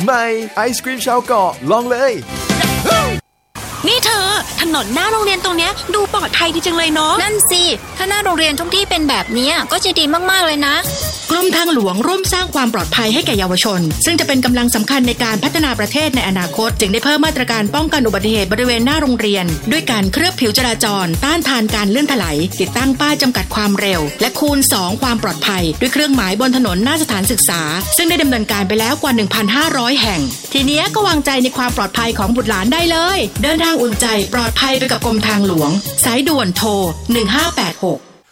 ใหม่ไอศกรีมชาวเกาะลองเลยนี่เธอถนนหน้าโรงเรียนตรงเนี้ยดูปลอดภัยดีจังเลยเนาะนั่นสิถ้าหน้าโรงเรียนทุกที่เป็นแบบนี้ก็จะดีมากๆเลยนะกรมทางหลวงร่วมสร้างความปลอดภัยให้แก่เยาวชนซึ่งจะเป็นกำลังสำคัญในการพัฒนาประเทศในอนาคตจึงได้เพิ่มมาตรการป้องกันอุบัติเหตุบริเวณหน้าโรงเรียนด้วยการเคลือบผิวจราจรต้านทานการเลื่อนถลายติดตั้งป้ายจำกัดความเร็วและคูณ 2 ความปลอดภัยด้วยเครื่องหมายบนถนนหน้าสถานศึกษาซึ่งได้ดำเนินการไปแล้วกว่า 1,500 แห่งทีนี้ก็วางใจในความปลอดภัยของบุตรหลานได้เลยเดินทางอุ่นใจปลอดภัยไปกับกรมทางหลวงสายด่วนโทร1586